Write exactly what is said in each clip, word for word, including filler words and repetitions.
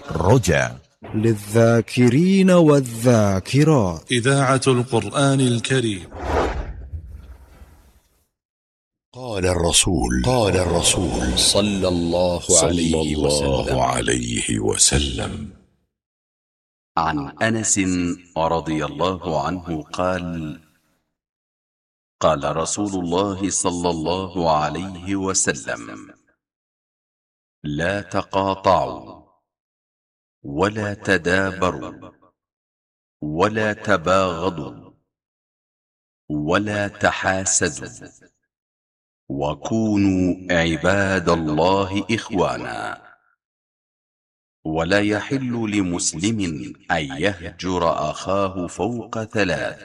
رجاء للذاكرين والذاكرات إذاعة القرآن الكريم. قال الرسول قال الرسول صلى الله عليه وسلم, عليه وسلم عن أنس رضي الله عنه قال قال رسول الله صلى الله عليه وسلم: لا تقاطعوا ولا تدابروا ولا تباغضوا ولا تحاسدوا وكونوا عباد الله إخوانا، ولا يحل لمسلم أن يهجر أخاه فوق ثلاث.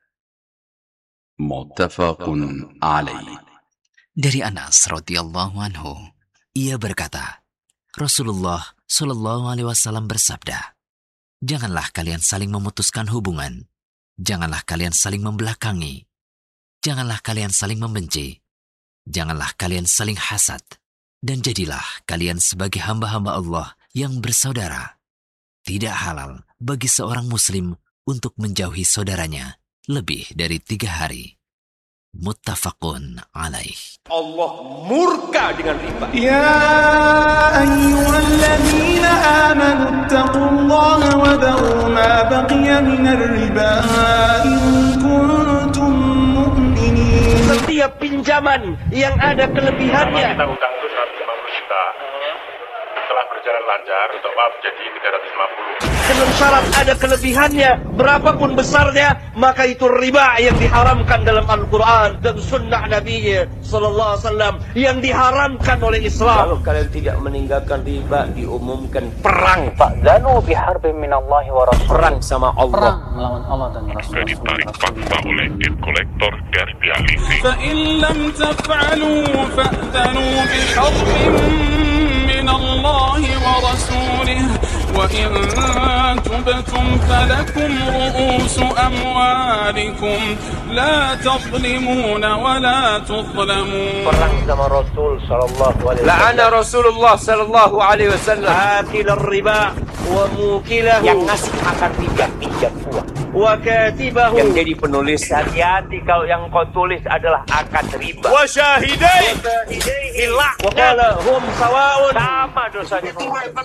متفق عليه. Dari Anas radhiyallahu anhu, ia berkata, Rasulullah shallallahu alaihi wasallam bersabda, janganlah kalian saling memutuskan hubungan, janganlah kalian saling membelakangi, janganlah kalian saling membenci, janganlah kalian saling hasad, dan jadilah kalian sebagai hamba-hamba Allah yang bersaudara. Tidak halal bagi seorang muslim untuk menjauhi saudaranya lebih dari tiga hari. Muttafaqun alaih. Allah murka dengan riba. Ya ayyuhalladzina amanu taqullaha wa dharu ma baqiya minar riba in kuntum mu'minin. Setiap pinjaman yang ada kelebihannya. Kita utang itu seratus lima puluh juta. Setelah berjalan lancar, untuk maaf jadi tiga ratus lima puluh. Dengan syarat ada kelebihannya, berapapun besarnya, maka itu riba yang diharamkan dalam Al-Quran dan sunnah Nabi sallallahu alaihi wasallam yang diharamkan oleh Islam. Kalau kalian tidak meninggalkan riba, diumumkan perang. Fa'dhanu biharbin minallahi wa rasul. Perang sama Allah. Perang melawan Allah dan Rasul. Maka ditarik fakta oleh tim kolektor dari pihak leasing. فَإِن لَمْ تَفْعَلُوا فَأْذَنُوا بِحَرْبٍ مِّنَ اللَّهِ وَرَسُولِهِ وَإِن تُبْتُمْ فَلَكُمْ رُءُوسُ أَمْوَالِكُمْ لَا تَظْلِمُونَ وَلَا تُظْلَمُونَ. Perang sama Rasul sallallahu alaihi wasallam. La'ana Rasulullah sallallahu alaihi wasallam akil riba wa mukilahu, yang ngasih makan riba, pinjam uang, wa katibahu, yang jadi penulis. Hati-hati kalau yang kau tulis adalah akad riba. wa syahidai, wa qala hum sawa'un, sama dosanya.